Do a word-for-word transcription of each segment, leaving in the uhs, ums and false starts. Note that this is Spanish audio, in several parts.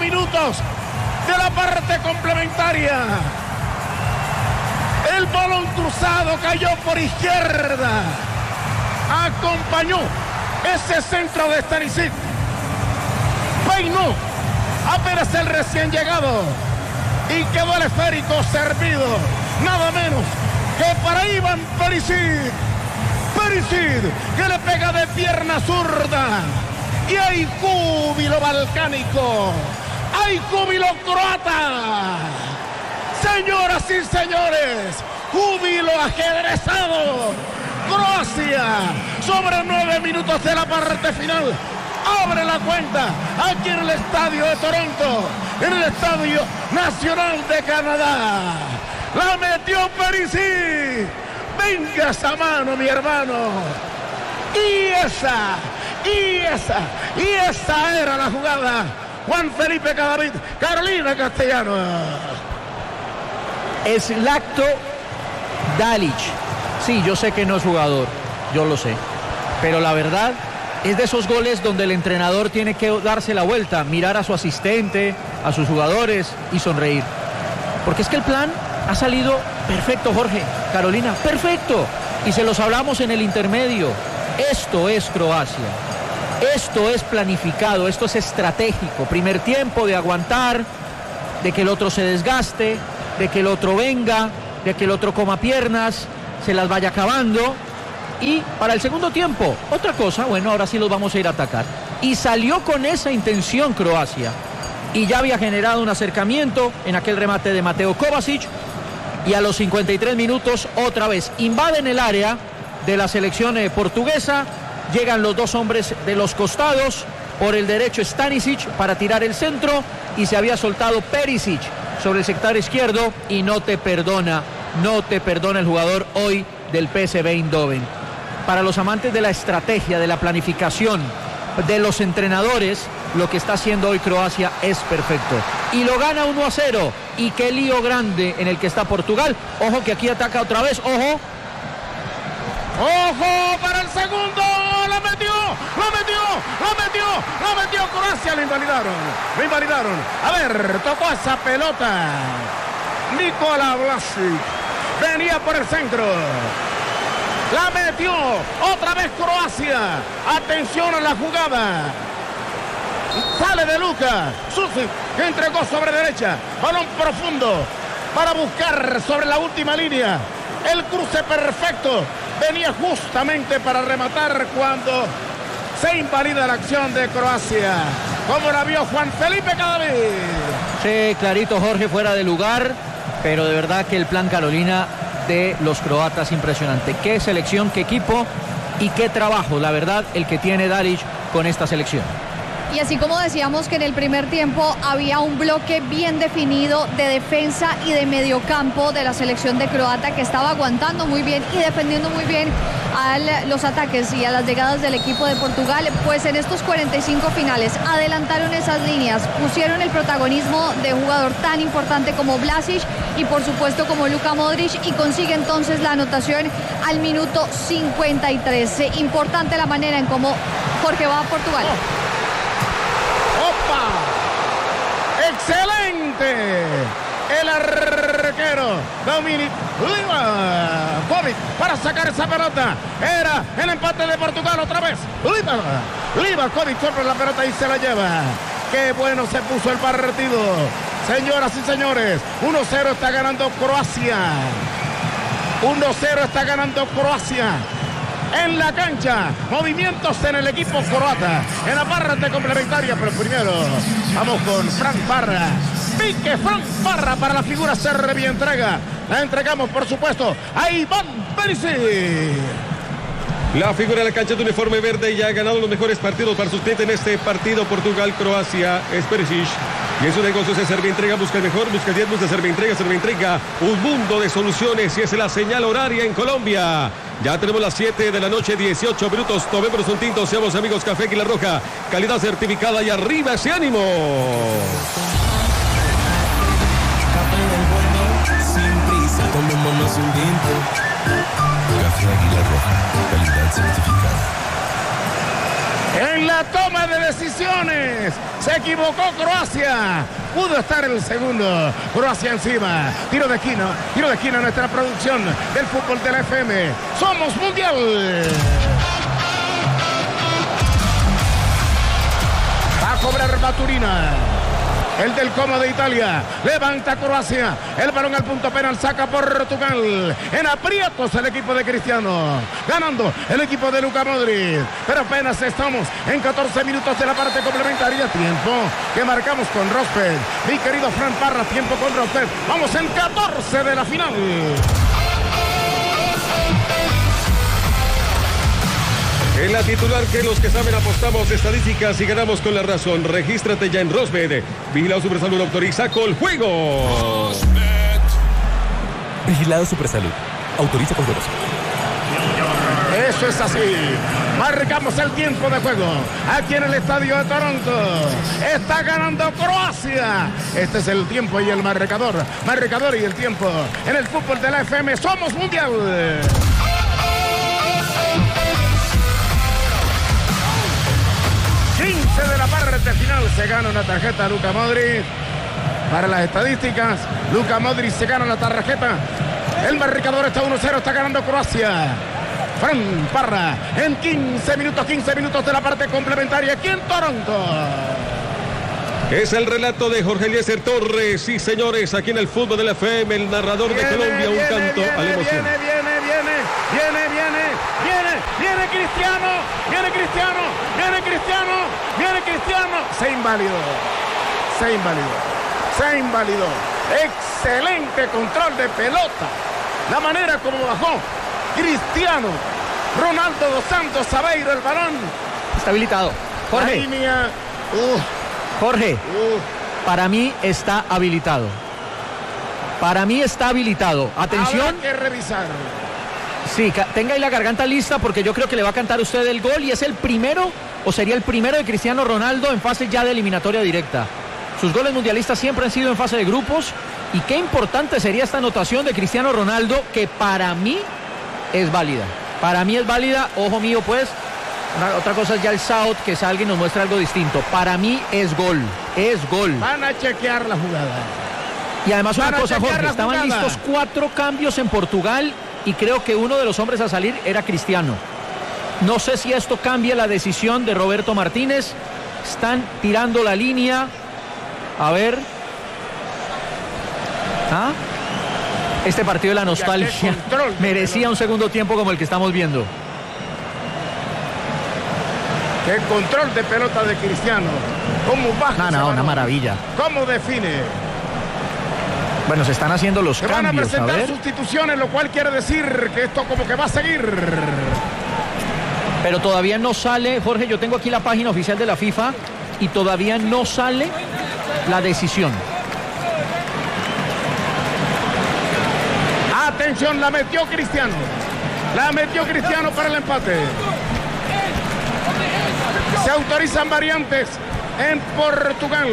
minutos de la parte complementaria. El balón cruzado cayó por izquierda. Acompañó ese centro de Stanisic. Peinó apenas el recién llegado. Y quedó el esférico servido. Nada menos que para Ivan Perisic. Perisic que le pega de pierna zurda. Y hay júbilo balcánico. Hay júbilo croata. Señoras y señores, júbilo ajedrezado. Croacia, sobre nueve minutos de la parte final, abre la cuenta aquí en el estadio de Toronto, en el Estadio Nacional de Canadá. La metió Perisic. Venga esa mano, mi hermano. Y esa, y esa, y esa era la jugada. Juan Felipe Cadavid, Carolina Castellanos. Zlatko Dalic. Sí, yo sé que no es jugador, yo lo sé. Pero la verdad es de esos goles donde el entrenador tiene que darse la vuelta, mirar a su asistente, a sus jugadores y sonreír. Porque es que el plan ha salido perfecto, Jorge, Carolina, perfecto. Y se los hablamos en el intermedio. Esto es Croacia. Esto es planificado, esto es estratégico. Primer tiempo de aguantar, de que el otro se desgaste, de que el otro venga, de que el otro coma piernas, se las vaya acabando. Y para el segundo tiempo, otra cosa, bueno, ahora sí los vamos a ir a atacar. Y salió con esa intención Croacia. Y ya había generado un acercamiento en aquel remate de Mateo Kovacic. Y a los cincuenta y tres minutos, otra vez, invaden el área de la selección eh, portuguesa. Llegan los dos hombres de los costados. Por el derecho Stanisic para tirar el centro. Y se había soltado Perisic sobre el sector izquierdo. Y no te perdona, no te perdona el jugador hoy del P S V Eindhoven. Para los amantes de la estrategia, de la planificación, de los entrenadores, lo que está haciendo hoy Croacia es perfecto. Y lo gana uno a cero. Y qué lío grande en el que está Portugal. Ojo que aquí ataca otra vez, ojo. ¡Ojo para el segundo! ¡La metió! ¡La metió! ¡La metió! ¡La metió Croacia! ¡Lo invalidaron! ¡Lo invalidaron! A ver, tocó esa pelota Nikola Vlasic. Venía por el centro. La metió. Otra vez Croacia. Atención a la jugada. Sale de Luka. Susic que entregó sobre derecha. Balón profundo para buscar sobre la última línea. El cruce perfecto. Venía justamente para rematar cuando se invalida la acción de Croacia. Como la vio Juan Felipe Cadavid. Sí, clarito, Jorge, fuera de lugar. Pero de verdad que el plan, Carolina, de los croatas impresionante. Qué selección, qué equipo y qué trabajo, la verdad, el que tiene Dalic con esta selección. Y así como decíamos que en el primer tiempo había un bloque bien definido de defensa y de mediocampo de la selección de Croata, que estaba aguantando muy bien y defendiendo muy bien a los ataques y a las llegadas del equipo de Portugal, pues en estos cuarenta y cinco finales adelantaron esas líneas, pusieron el protagonismo de un jugador tan importante como Vlasic y por supuesto como Luka Modric, y consigue entonces la anotación al minuto cincuenta y tres. Importante la manera en cómo Jorge va a Portugal. Oh. ¡Opa! ¡Excelente! El arquero Dominic Livakovic para sacar esa pelota. Era el empate de Portugal otra vez. Livakovic compra la pelota y se la lleva. ¡Qué bueno se puso el partido! Señoras y señores, uno cero está ganando Croacia. uno cero está ganando Croacia. En la cancha, movimientos en el equipo croata, en la parte complementaria, pero primero vamos con Frank Parra. Pique Frank Parra para la figura Serbi, entrega. La entregamos, por supuesto, a Ivan Perisic. La figura de la cancha de uniforme verde ya ha ganado los mejores partidos para su cliente en este partido Portugal-Croacia. Es Perisic. Y en su negocio se Servientrega, busca el mejor, busca el diez, busca Servientrega, Servientrega. Un mundo de soluciones y es la señal horaria en Colombia. Ya tenemos las siete de la noche, dieciocho minutos. Tomemos un tinto, seamos amigos, Café Águila Roja. Calidad certificada y arriba ese ánimo. Café del bueno, sin prisa, tomémonos un tinto. Café Águila Roja, calidad certificada. en la toma de decisiones. Se equivocó Croacia. Pudo estar el segundo. Croacia encima. Tiro de esquina. Tiro de esquina en nuestra producción del fútbol de la F M. Somos mundial. Va a cobrar Baturina. El del Como de Italia. Levanta Croacia. El balón al punto penal. Saca Portugal. En aprietos el equipo de Cristiano. Ganando el equipo de Luka Modric. Pero apenas estamos en catorce minutos de la parte complementaria. Tiempo que marcamos con Rosberg. Mi querido Fran Parra. Tiempo con Rosberg. Vamos en catorce de la final. En la titular que los que saben apostamos estadísticas y ganamos con la razón. Regístrate ya en Rosbet. Vigilado Supersalud autoriza el juego. Vigilado Supersalud. Autoriza con juegos. Eso es así. Marcamos el tiempo de juego aquí en el estadio de Toronto. Está ganando Croacia. Este es el tiempo y el marcador. Marcador y el tiempo en el fútbol de la F M. Somos mundial. quince de la parte final. Se gana una tarjeta a Luka Modric. Para las estadísticas, Luka Modric se gana la tarjeta. El marcador está uno cero. Está ganando Croacia. Fran Parra en quince minutos, quince minutos de la parte complementaria aquí en Toronto. Es el relato de Jorge Eliezer Torres. Sí, señores, aquí en el fútbol de la F M, el narrador viene, de Colombia, viene, un canto viene, a la emoción. Viene, viene, viene, viene, viene, viene, viene Cristiano, viene Cristiano, viene Cristiano, viene Cristiano. Se invalidó, se invalidó, se invalidó. Excelente control de pelota. La manera como bajó Cristiano Ronaldo dos Santos Aveiro el balón. Está habilitado. Jorge. La línea, uh, Jorge, uh. para mí está habilitado. Para mí está habilitado. Atención. Habrá que revisar. Sí, tenga ahí la garganta lista porque yo creo que le va a cantar usted el gol y es el primero o sería el primero de Cristiano Ronaldo en fase ya de eliminatoria directa. Sus goles mundialistas siempre han sido en fase de grupos y qué importante sería esta anotación de Cristiano Ronaldo que para mí es válida. Para mí es válida, ojo mío pues. Una, otra cosa es ya el South, que salga y nos muestra algo distinto. Para mí es gol, es gol. Van a chequear la jugada. Y además Van una cosa, Jorge, estaban jugada. listos cuatro cambios en Portugal y creo que uno de los hombres a salir era Cristiano. No sé si esto cambia la decisión de Roberto Martínez. Están tirando la línea. A ver. ¿Ah? Este partido de la nostalgia merecía un segundo tiempo como el que estamos viendo. El control de pelota de Cristiano. ¿Cómo baja? No, no, una maravilla. ¿Cómo define? Bueno, se están haciendo los se cambios. Van a presentar a ver. sustituciones, lo cual quiere decir que esto como que va a seguir. Pero todavía no sale, Jorge, yo tengo aquí la página oficial de la FIFA y todavía no sale la decisión. Atención, la metió Cristiano. La metió Cristiano para el empate. Se autorizan variantes en Portugal.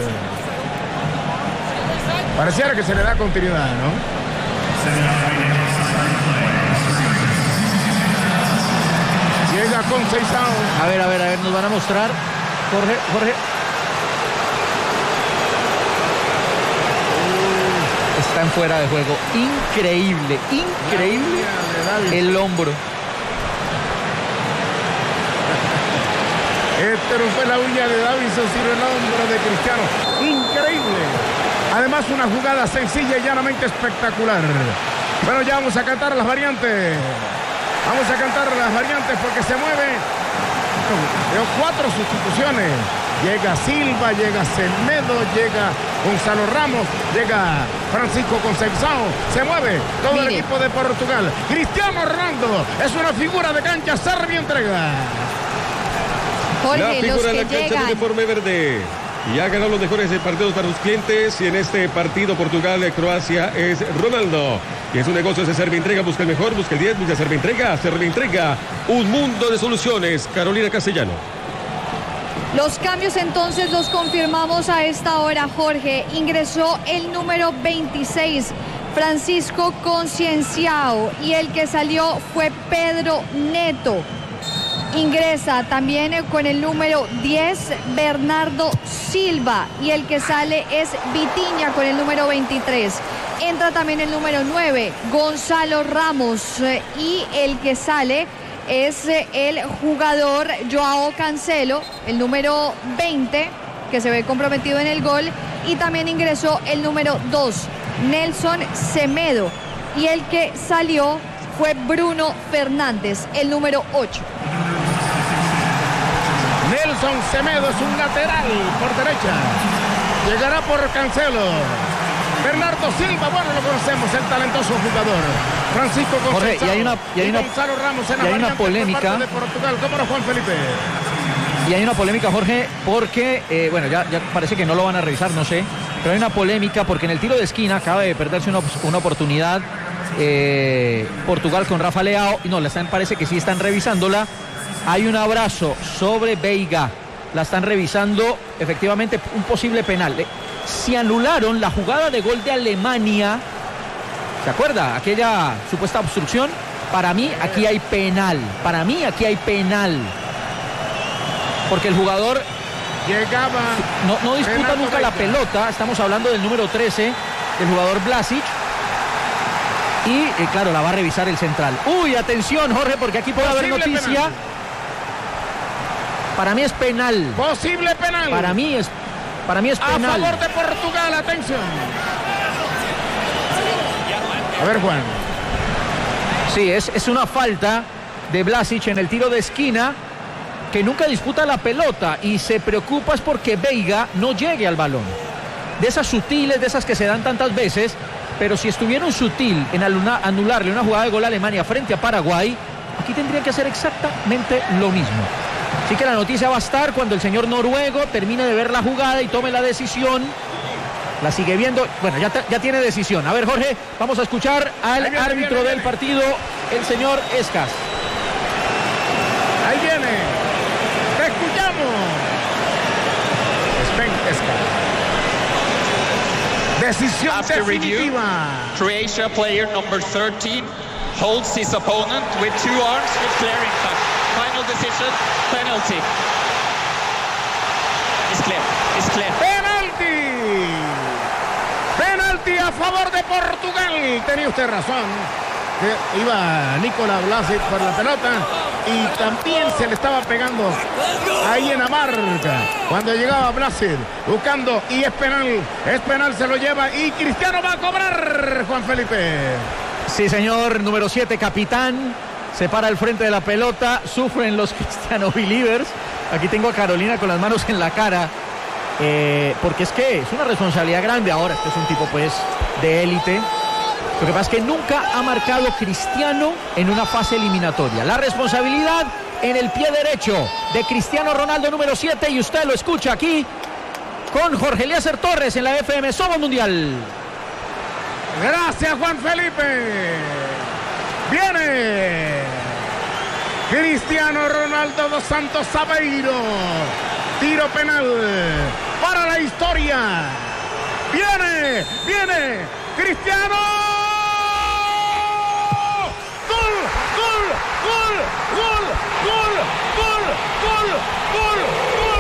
Pareciera que se le da continuidad, ¿no? Llega con Seisao. A ver, a ver, a ver, nos van a mostrar. Jorge, Jorge. Está en fuera de juego. Increíble, increíble el hombro. Este no fue la uña de Davinson, sino el hombro de Cristiano. Increíble. Además, una jugada sencilla y llanamente espectacular. Bueno, ya vamos a cantar las variantes. Vamos a cantar las variantes porque se mueve. Veo cuatro sustituciones. Llega Silva, llega Semedo, llega Gonzalo Ramos, llega Francisco Conceição. Se mueve todo Mire. el equipo de Portugal. Cristiano Ronaldo es una figura de cancha. Serbia entrega. Jorge, la figura los que de la cancha llegan. de uniforme verde. Y ha ganado los mejores partidos para sus clientes. Y en este partido Portugal-Croacia es Ronaldo. Y en su negocio se Servientrega, busca el mejor, busca el diez, busca Servientrega, Servientrega. Un mundo de soluciones. Carolina Castellano. Los cambios entonces los confirmamos a esta hora, Jorge. Ingresó el número veintiséis, Francisco Conceição. Y el que salió fue Pedro Neto. Ingresa también con el número diez Bernardo Silva y el que sale es Vitinha con el número veintitrés. Entra también el número nueve Gonzalo Ramos eh, y el que sale es eh, el jugador Joao Cancelo, el número veinte, que se ve comprometido en el gol, y también ingresó el número dos Nelson Semedo y el que salió fue Bruno Fernández, el número ocho. Nelson Semedo es un lateral por derecha. Llegará por Cancelo. Bernardo Silva, bueno, lo conocemos, el talentoso jugador. Francisco González. Jorge, y hay una, y hay una, Gonzalo Ramos en y hay una polémica. De Portugal. ¿Cómo no, Juan Felipe? Y hay una polémica, Jorge, porque, eh, bueno, ya, ya parece que no lo van a revisar, no sé. Pero hay una polémica porque en el tiro de esquina acaba de perderse una, una oportunidad eh, Portugal con Rafa Leao. Y no, la están, parece que sí están revisándola. Hay un abrazo sobre Veiga. La están revisando, efectivamente, un posible penal. Si anularon la jugada de gol de Alemania, ¿se acuerda? Aquella supuesta obstrucción. Para mí, aquí hay penal. Para mí, aquí hay penal. Porque el jugador llegaba. No, no disputa Renato nunca la Veiga. pelota. Estamos hablando del número trece, del jugador Vlasic. Y, eh, claro, la va a revisar el central. Uy, atención, Jorge, porque aquí puede haber Posible noticia. penal. Para mí es penal. Posible penal. Para mí es, para mí es A penal. favor de Portugal, atención. A ver, Juan. Sí, es, es una falta de Vlasic en el tiro de esquina, que nunca disputa la pelota y se preocupa es porque Veiga no llegue al balón. De esas sutiles, de esas que se dan tantas veces, pero si estuviera un sutil en aluna- anularle una jugada de gol a Alemania frente a Paraguay, aquí tendría que hacer exactamente lo mismo. Así que la noticia va a estar cuando el señor noruego termine de ver la jugada y tome la decisión. La sigue viendo, bueno, ya, ya tiene decisión. A ver, Jorge, vamos a escuchar al Ahí viene, árbitro viene, del viene. partido, el señor Escas. Ahí viene. Te escuchamos. Sven Esca. Decisión After review, definitiva. Croatia player number thirteen holds his opponent with two arms with clearing touch. Final decision, penalty. It's clear, it's clear. Penalti. Penalti a favor de Portugal. Tenía usted razón. Que iba Nikola Vlasic por la pelota y también se le estaba pegando ahí en la marca cuando llegaba Vlasic buscando, y es penal, es penal, se lo lleva y Cristiano va a cobrar, Juan Felipe. Sí, señor, número siete, capitán. Se para al frente de la pelota. Sufren los Cristiano Believers. Aquí tengo a Carolina con las manos en la cara. Eh, porque es que es una responsabilidad grande. Ahora, este es un tipo, pues, de élite. Lo que pasa es que nunca ha marcado Cristiano en una fase eliminatoria. La responsabilidad en el pie derecho de Cristiano Ronaldo, número siete. Y usted lo escucha aquí con Jorge Eliezer Torres en la F M Somos Mundial. Gracias, Juan Felipe. Viene Cristiano Ronaldo dos Santos Aveiro. Tiro penal para la historia. Viene, viene Cristiano. Gol, gol, gol, gol, gol, gol, gol, gol, gol.